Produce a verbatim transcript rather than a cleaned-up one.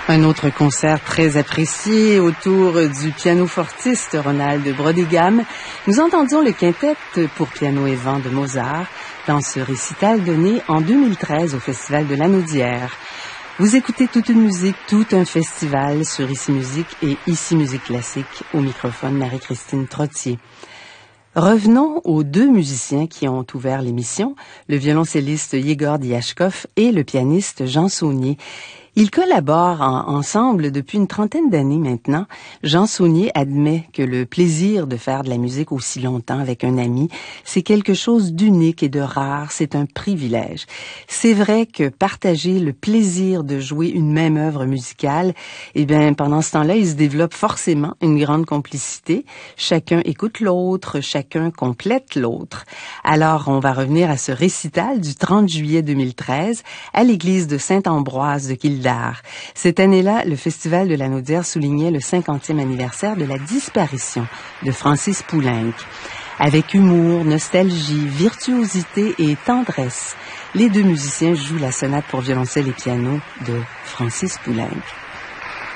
Un autre concert très apprécié autour du pianofortiste Ronald Brodegam. Nous entendions le quintet pour piano et vent de Mozart dans ce récital donné en deux mille treize au Festival de Lanaudière. Vous écoutez toute une musique, tout un festival sur Ici Musique et Ici Musique Classique. Au microphone, Marie-Christine Trottier. Revenons aux deux musiciens qui ont ouvert l'émission, le violoncelliste Yegor Diachkov et le pianiste Jean Saunier. Ils collaborent en, ensemble depuis une trentaine d'années maintenant. Jean Saunier admet que le plaisir de faire de la musique aussi longtemps avec un ami, c'est quelque chose d'unique et de rare, c'est un privilège. C'est vrai que partager le plaisir de jouer une même œuvre musicale, eh bien, pendant ce temps-là, il se développe forcément une grande complicité. Chacun écoute l'autre, chacun complète l'autre. Alors, on va revenir à ce récital du trente juillet deux mille treize à l'église de Saint-Ambroise de Kildare. Cette année-là, le Festival de Lanaudière soulignait le cinquantième anniversaire de la disparition de Francis Poulenc. Avec humour, nostalgie, virtuosité et tendresse, les deux musiciens jouent la sonate pour violoncelle et piano de Francis Poulenc.